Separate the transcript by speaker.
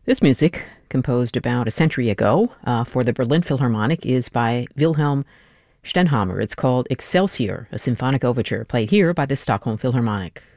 Speaker 1: This music, composed about a century ago for the Berlin Philharmonic, is by Wilhelm Stenhamer. It's called Excelsior, a symphonic overture, played here by the Stockholm Philharmonic.